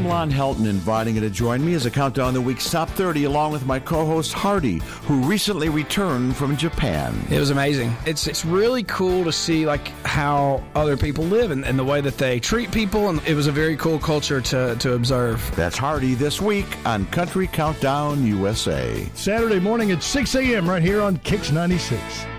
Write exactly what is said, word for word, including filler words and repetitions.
Lon Helton, inviting you to join me as I count down the week's top thirty, along with my co-host Hardy, who recently returned from Japan. It was amazing. It's it's really cool to see like how other people live and, and the way that they treat people, and it was a very cool culture to, to observe. That's Hardy this week on Country Countdown U S A. Saturday morning at six a.m. right here on Kix ninety-six.